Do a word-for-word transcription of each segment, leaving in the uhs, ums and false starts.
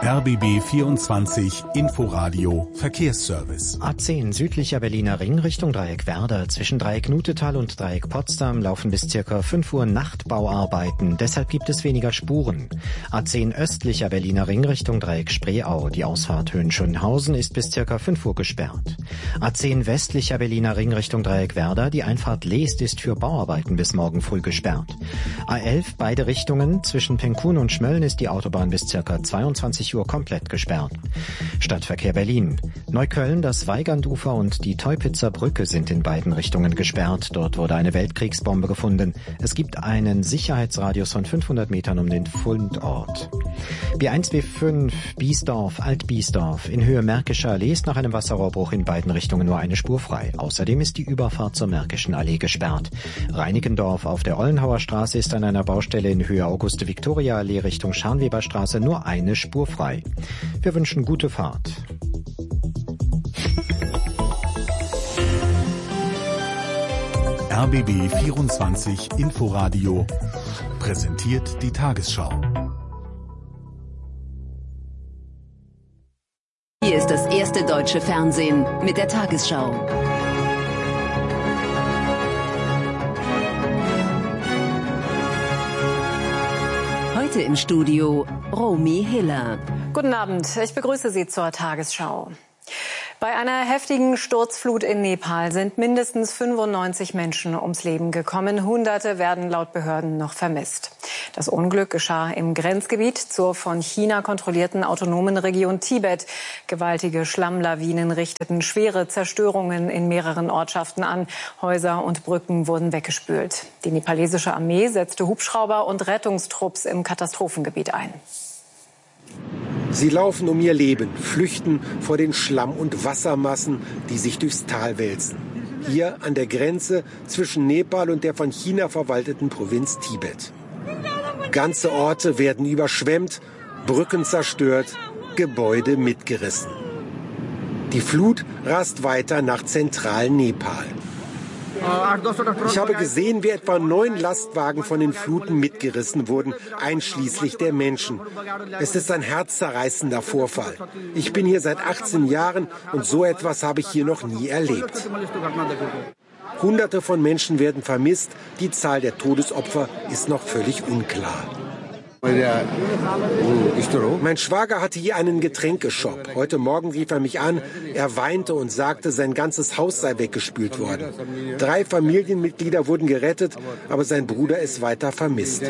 R B B vierundzwanzig Inforadio Verkehrsservice. A zehn südlicher Berliner Ring Richtung Dreieck Werder. Zwischen Dreieck Nutetal und Dreieck Potsdam laufen bis circa fünf Uhr Nachtbauarbeiten. Deshalb gibt es weniger Spuren. A zehn östlicher Berliner Ring Richtung Dreieck Spreeau. Die Ausfahrt Höhen-Schönhausen ist bis circa fünf Uhr gesperrt. A zehn westlicher Berliner Ring Richtung Dreieck Werder. Die Einfahrt Leest ist für Bauarbeiten bis morgen früh gesperrt. A elf beide Richtungen. Zwischen Penkun und Schmölln ist die Autobahn bis circa zweiundzwanzig Uhr komplett gesperrt. Stadtverkehr Berlin. Neukölln, das Weigandufer und die Teupitzer Brücke sind in beiden Richtungen gesperrt. Dort wurde eine Weltkriegsbombe gefunden. Es gibt einen Sicherheitsradius von fünfhundert Metern um den Fundort. B eins B fünf Biesdorf, Alt-Biesdorf. In Höhe Märkischer Allee ist nach einem Wasserrohrbruch in beiden Richtungen nur eine Spur frei. Außerdem ist die Überfahrt zur Märkischen Allee gesperrt. Reinickendorf auf der Ollenhauer Straße ist an einer Baustelle in Höhe Auguste-Viktoria-Allee Richtung Scharnweberstraße nur eine Spur frei. Wir wünschen gute Fahrt. R B B vierundzwanzig Inforadio präsentiert die Tagesschau. Hier ist das erste deutsche Fernsehen mit der Tagesschau. Heute im Studio Romy Hiller. Guten Abend, ich begrüße Sie zur Tagesschau. Bei einer heftigen Sturzflut in Nepal sind mindestens fünfundneunzig Menschen ums Leben gekommen. Hunderte werden laut Behörden noch vermisst. Das Unglück geschah im Grenzgebiet zur von China kontrollierten autonomen Region Tibet. Gewaltige Schlammlawinen richteten schwere Zerstörungen in mehreren Ortschaften an. Häuser und Brücken wurden weggespült. Die nepalesische Armee setzte Hubschrauber und Rettungstrupps im Katastrophengebiet ein. Sie laufen um ihr Leben, flüchten vor den Schlamm- und Wassermassen, die sich durchs Tal wälzen. Hier an der Grenze zwischen Nepal und der von China verwalteten Provinz Tibet. Ganze Orte werden überschwemmt, Brücken zerstört, Gebäude mitgerissen. Die Flut rast weiter nach zentralen Nepal. Ich habe gesehen, wie etwa neun Lastwagen von den Fluten mitgerissen wurden, einschließlich der Menschen. Es ist ein herzzerreißender Vorfall. Ich bin hier seit achtzehn Jahren und so etwas habe ich hier noch nie erlebt. Hunderte von Menschen werden vermisst. Die Zahl der Todesopfer ist noch völlig unklar. Mein Schwager hatte hier einen Getränkeshop. Heute Morgen rief er mich an. Er weinte und sagte, sein ganzes Haus sei weggespült worden. Drei Familienmitglieder wurden gerettet, aber sein Bruder ist weiter vermisst.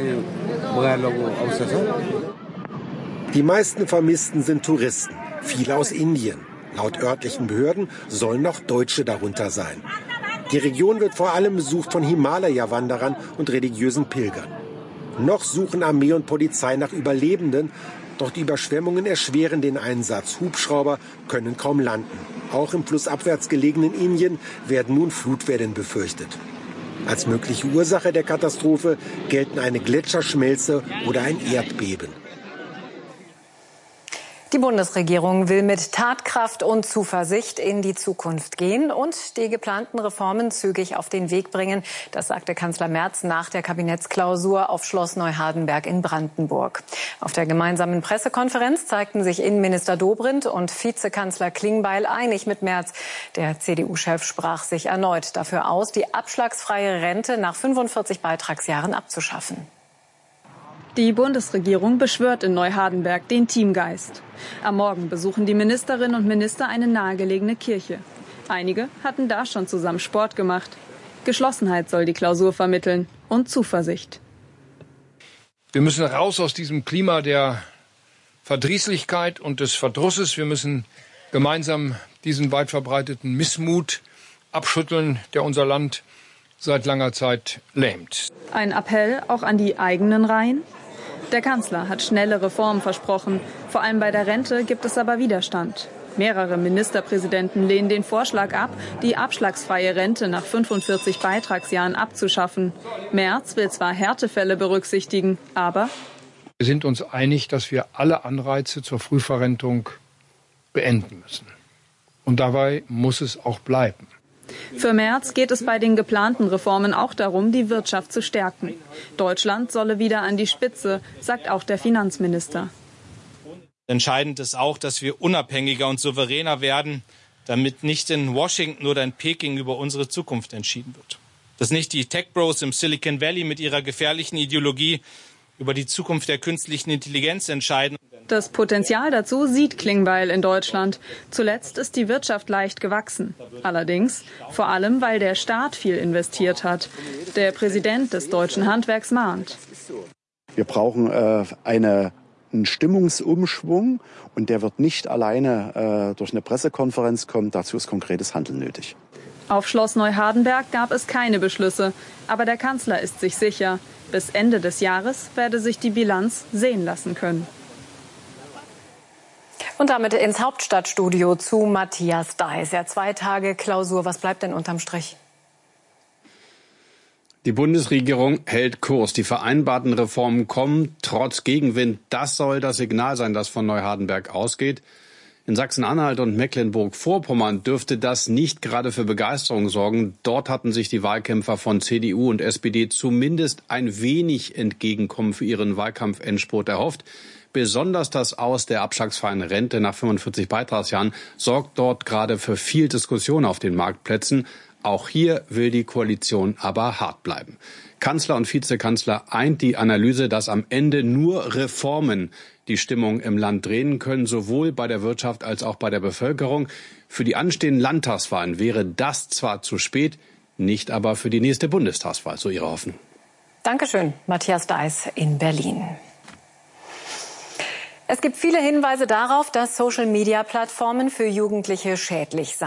Die meisten Vermissten sind Touristen, viele aus Indien. Laut örtlichen Behörden sollen noch Deutsche darunter sein. Die Region wird vor allem besucht von Himalaya-Wanderern und religiösen Pilgern. Noch suchen Armee und Polizei nach Überlebenden, doch die Überschwemmungen erschweren den Einsatz. Hubschrauber können kaum landen. Auch im flussabwärts gelegenen Indien werden nun Flutwellen befürchtet. Als mögliche Ursache der Katastrophe gelten eine Gletscherschmelze oder ein Erdbeben. Die Bundesregierung will mit Tatkraft und Zuversicht in die Zukunft gehen und die geplanten Reformen zügig auf den Weg bringen. Das sagte Kanzler Merz nach der Kabinettsklausur auf Schloss Neuhardenberg in Brandenburg. Auf der gemeinsamen Pressekonferenz zeigten sich Innenminister Dobrindt und Vizekanzler Klingbeil einig mit Merz. Der C D U-Chef sprach sich erneut dafür aus, die abschlagsfreie Rente nach fünfundvierzig Beitragsjahren abzuschaffen. Die Bundesregierung beschwört in Neuhardenberg den Teamgeist. Am Morgen besuchen die Ministerinnen und Minister eine nahegelegene Kirche. Einige hatten da schon zusammen Sport gemacht. Geschlossenheit soll die Klausur vermitteln und Zuversicht. Wir müssen raus aus diesem Klima der Verdrießlichkeit und des Verdrusses. Wir müssen gemeinsam diesen weit verbreiteten Missmut abschütteln, der unser Land seit langer Zeit lähmt. Ein Appell auch an die eigenen Reihen? Der Kanzler hat schnelle Reformen versprochen. Vor allem bei der Rente gibt es aber Widerstand. Mehrere Ministerpräsidenten lehnen den Vorschlag ab, die abschlagsfreie Rente nach fünfundvierzig Beitragsjahren abzuschaffen. Merz will zwar Härtefälle berücksichtigen, aber wir sind uns einig, dass wir alle Anreize zur Frühverrentung beenden müssen. Und dabei muss es auch bleiben. Für Merz geht es bei den geplanten Reformen auch darum, die Wirtschaft zu stärken. Deutschland solle wieder an die Spitze, sagt auch der Finanzminister. Entscheidend ist auch, dass wir unabhängiger und souveräner werden, damit nicht in Washington oder in Peking über unsere Zukunft entschieden wird. Dass nicht die Tech-Bros im Silicon Valley mit ihrer gefährlichen Ideologie über die Zukunft der künstlichen Intelligenz entscheiden. Das Potenzial dazu sieht Klingbeil in Deutschland. Zuletzt ist die Wirtschaft leicht gewachsen. Allerdings vor allem, weil der Staat viel investiert hat. Der Präsident des Deutschen Handwerks mahnt. Wir brauchen äh, eine einen Stimmungsumschwung und der wird nicht alleine äh, durch eine Pressekonferenz kommen. Dazu ist konkretes Handeln nötig. Auf Schloss Neuhardenberg gab es keine Beschlüsse. Aber der Kanzler ist sich sicher, bis Ende des Jahres werde sich die Bilanz sehen lassen können. Und damit ins Hauptstadtstudio zu Matthias Deiß. Ja, zwei Tage Klausur. Was bleibt denn unterm Strich? Die Bundesregierung hält Kurs. Die vereinbarten Reformen kommen trotz Gegenwind. Das soll das Signal sein, das von Neuhardenberg ausgeht. In Sachsen-Anhalt und Mecklenburg-Vorpommern dürfte das nicht gerade für Begeisterung sorgen. Dort hatten sich die Wahlkämpfer von C D U und S P D zumindest ein wenig Entgegenkommen für ihren Wahlkampfendspurt erhofft. Besonders das Aus der abschlagsfreien Rente nach fünfundvierzig Beitragsjahren sorgt dort gerade für viel Diskussion auf den Marktplätzen. Auch hier will die Koalition aber hart bleiben. Kanzler und Vizekanzler eint die Analyse, dass am Ende nur Reformen die Stimmung im Land drehen können, sowohl bei der Wirtschaft als auch bei der Bevölkerung. Für die anstehenden Landtagswahlen wäre das zwar zu spät, nicht aber für die nächste Bundestagswahl, so ihre Hoffnung. Dankeschön, Matthias Deiß in Berlin. Es gibt viele Hinweise darauf, dass Social-Media-Plattformen für Jugendliche schädlich seien.